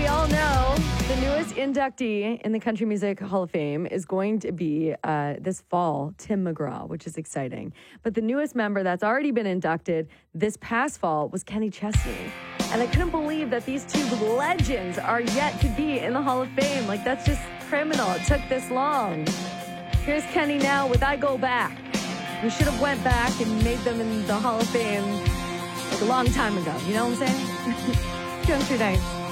we all know the newest inductee in the Country Music Hall of Fame is going to be this fall, Tim McGraw, which is exciting. But the newest member that's already been inducted this past fall was Kenny Chesney. And I couldn't believe that these two legends are yet to be in the Hall of Fame. Like, that's just criminal. It took this long. Here's Kenny now with I Go Back. We should have went back and made them in the Hall of Fame like a long time ago. You know what I'm saying? Country Nights.